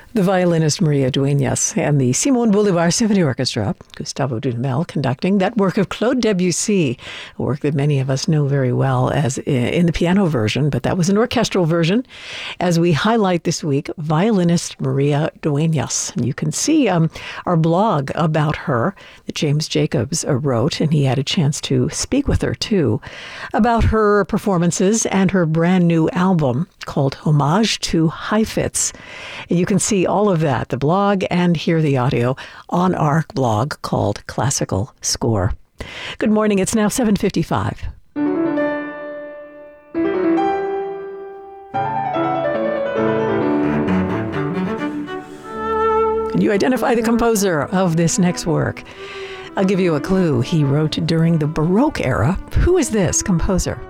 The violinist Maria Dueñas and the Simón Bolívar Symphony Orchestra, Gustavo Dudamel conducting that work of Claude Debussy, a work that many of us know very well as in the piano version, but that was an orchestral version. As we highlight this week, violinist Maria Dueñas. And you can see our blog about her that James Jacobs wrote, and he had a chance to speak with her too, about her performances and her brand new album called Homage to Heifetz. And you can see all of that, the blog, and hear the audio on our blog called Classical Score. Good morning. It's now 7:55. Can you identify the composer of this next work? I'll give you a clue. He wrote during the Baroque era. Who is this composer?